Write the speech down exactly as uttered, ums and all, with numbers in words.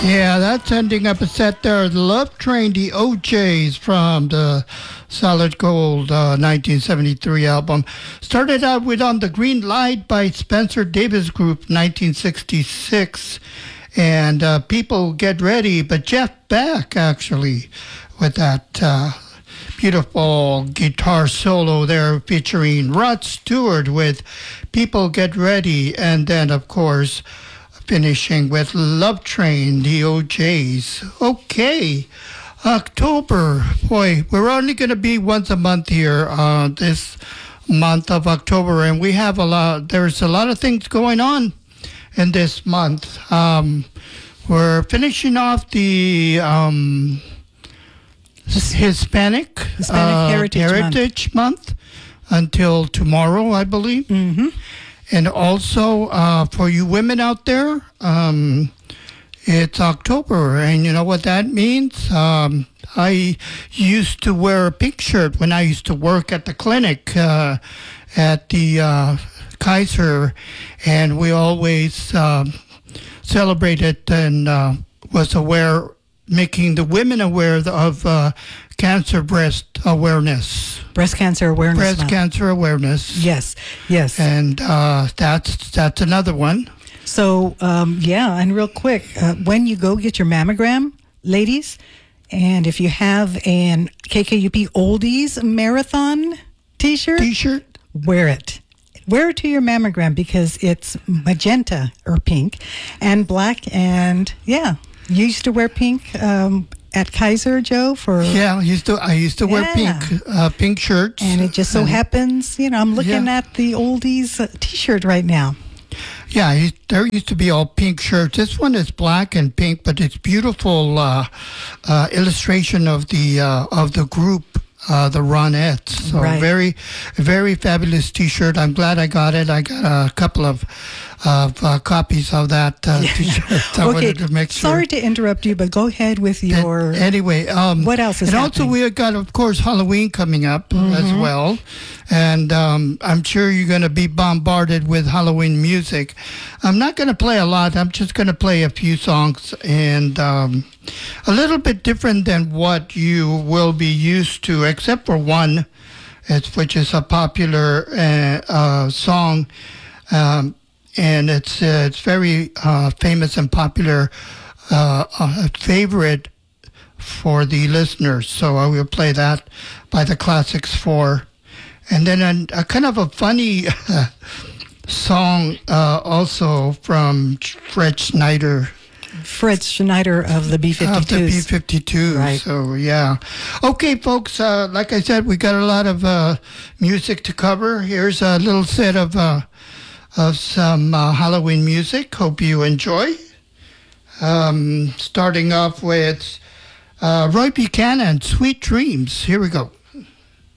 Yeah, that's ending up a set there. Love Train, the O Js from the Solid Gold uh, nineteen seventy-three album. Started out with On the Green Light by Spencer Davis Group, nineteen sixty-six. And uh, People Get Ready, but Jeff Beck, actually, with that uh, beautiful guitar solo there featuring Rod Stewart with People Get Ready. And then, of course, finishing with Love Train, the O Js. Okay, October. Boy, we're only going to be once a month here uh, this month of October, and we have a lot, there's a lot of things going on in this month. Um, we're finishing off the um, Hispanic, Hispanic uh, Heritage, Heritage month. month until tomorrow, I believe. Mm-hmm. And also, uh, for you women out there, um, it's October, and you know what that means? Um, I used to wear a pink shirt when I used to work at the clinic uh, at the uh, Kaiser, and we always uh, celebrated and uh, was aware, making the women aware of uh, cancer breast awareness. Breast cancer awareness Breast month. cancer awareness. Yes, yes. And uh, that's that's another one. So, um, yeah, and real quick, uh, when you go get your mammogram, ladies, and if you have an K K U P Oldies Marathon t-shirt, T-shirt. wear it. Wear it to your mammogram because it's magenta or pink and black. And, yeah, you used to wear pink um, at Kaiser, Joe, for... Yeah, I used to I used to wear Yeah. pink uh, pink shirts. And it just so And, happens, you know, I'm looking Yeah. at the Oldies uh, t-shirt right now. Yeah, I used- there used to be all pink shirts. This one is black and pink, but it's beautiful uh, uh, illustration of the uh, of the group. Uh, the Ronettes. So Right. very, very fabulous T-shirt. I'm glad I got it. I got a couple of of uh, copies of that uh, T-shirt. I Okay, wanted to make sure. sorry to interrupt you, but go ahead with And your... anyway, um, What else is and also happening? we got, of course, Halloween coming up as well, and um, I'm sure you're going to be bombarded with Halloween music. I'm not going to play a lot. I'm just going to play a few songs, and um, a little bit different than what you will be used to, except for one, it's, which is a popular uh, uh, song. Um, and it's uh, it's very uh, famous and popular, uh, a favorite for the listeners. So I will play that by the Classics Four, and then a, a kind of a funny song uh, also from Fred Schneider. Fred Schneider of the B Of the B fifty-twos. fifty-two. Right. So, yeah. Okay, folks, uh, like I said, we got a lot of uh, music to cover. Here's a little set of, uh, of some uh, Halloween music. Hope you enjoy. Um, starting off with uh, Roy Buchanan, Sweet Dreams. Here we go.